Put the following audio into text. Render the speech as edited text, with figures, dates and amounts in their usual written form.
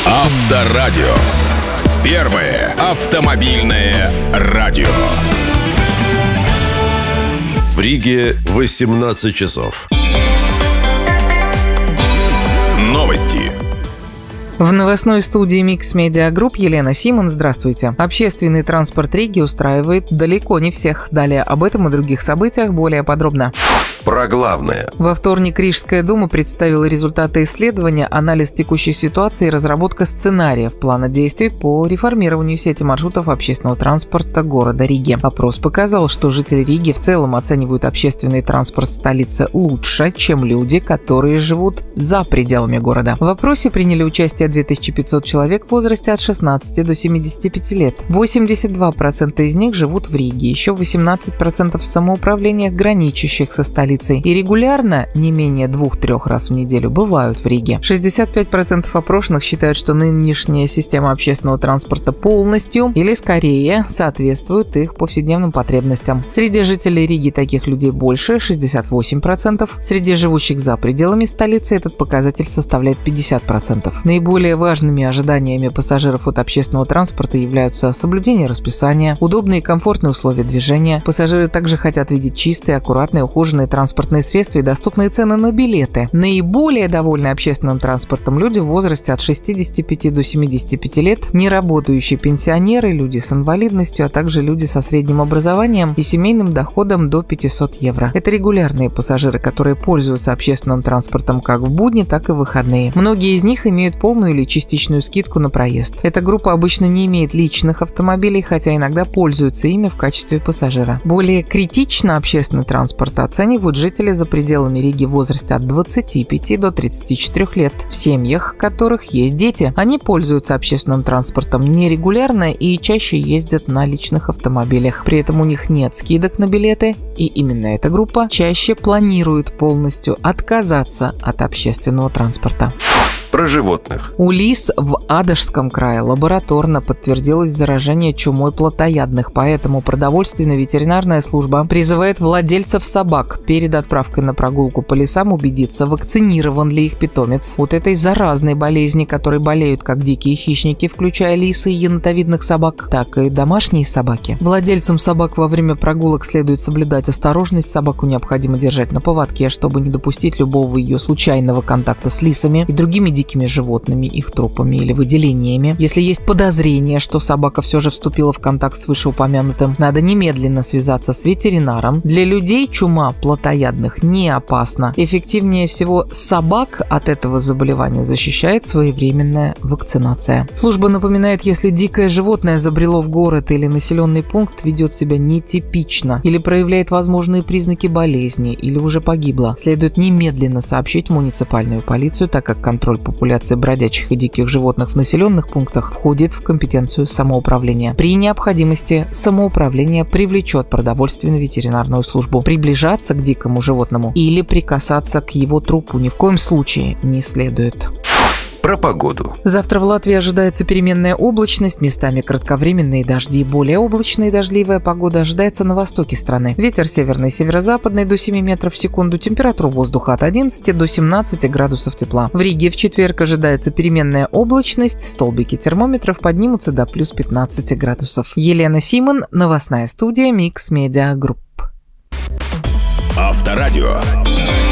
Авторадио. Первое автомобильное радио. В Риге 18 часов. Новости. В новостной студии Mix Media Group Елена Симон. Здравствуйте. Общественный транспорт Риги устраивает далеко не всех. Далее об этом и других событиях более подробно. Про главное. Во вторник Рижская дума представила результаты исследования, анализ текущей ситуации и разработка сценариев плана действий по реформированию сети маршрутов общественного транспорта города Риги. Опрос показал, что жители Риги в целом оценивают общественный транспорт столицы лучше, чем люди, которые живут за пределами города. В опросе приняли участие 2500 человек в возрасте от 16 до 75 лет. 82% из них живут в Риге, еще 18% в самоуправлениях, граничащих со столицей, и регулярно, не менее 2-3 раз в неделю, бывают в Риге. 65% опрошенных считают, что нынешняя система общественного транспорта полностью или скорее соответствует их повседневным потребностям. Среди жителей Риги таких людей больше, 68%. Среди живущих за пределами столицы этот показатель составляет 50%. Наиболее важными ожиданиями пассажиров от общественного транспорта являются соблюдение расписания, удобные и комфортные условия движения. Пассажиры также хотят видеть чистые, аккуратные, ухоженные транспортные средства и доступные цены на билеты. Наиболее довольны общественным транспортом люди в возрасте от 65 до 75 лет, неработающие пенсионеры, люди с инвалидностью, а также люди со средним образованием и семейным доходом до 500 евро. Это регулярные пассажиры, которые пользуются общественным транспортом как в будни, так и в выходные. Многие из них имеют полную или частичную скидку на проезд. Эта группа обычно не имеет личных автомобилей, хотя иногда пользуются ими в качестве пассажира. Более критично общественный транспорт оценивают жители за пределами Риги в возрасте от 25 до 34 лет, в семьях которых есть дети. Они пользуются общественным транспортом нерегулярно и чаще ездят на личных автомобилях. При этом у них нет скидок на билеты, и именно эта группа чаще планирует полностью отказаться от общественного транспорта. Про животных. У лис в Адашском крае лабораторно подтвердилось заражение чумой плотоядных, поэтому продовольственно-ветеринарная служба призывает владельцев собак перед отправкой на прогулку по лесам убедиться, вакцинирован ли их питомец от этой заразной болезни, которой болеют как дикие хищники, включая лисы и енотовидных собак, так и домашние собаки. Владельцам собак во время прогулок следует соблюдать осторожность, собаку необходимо держать на поводке, чтобы не допустить любого ее случайного контакта с лисами и другими дикими животными, их трупами или выделениями. Если есть подозрение, что собака все же вступила в контакт с вышеупомянутым, надо немедленно связаться с ветеринаром. Для людей чума плотоядных не опасна. Эффективнее всего собак от этого заболевания защищает своевременная вакцинация. Служба напоминает, если дикое животное забрело в город или населенный пункт, ведет себя нетипично или проявляет возможные признаки болезни или уже погибло, следует немедленно сообщить в муниципальную полицию, так как контроль популяции бродячих и диких животных в населенных пунктах входит в компетенцию самоуправления. При необходимости самоуправление привлечет продовольственно-ветеринарную службу. Приближаться к дикому животному или прикасаться к его трупу ни в коем случае не следует. Про погоду. Завтра в Латвии ожидается переменная облачность, местами кратковременные дожди. Более облачная и дождливая погода ожидается на востоке страны. Ветер северный, северо-западный до 7 метров в секунду. Температура воздуха от 11 до 17 градусов тепла. В Риге в четверг ожидается переменная облачность. Столбики термометров поднимутся до плюс 15 градусов. Елена Симон, новостная студия Mix Media Group. Авторадио.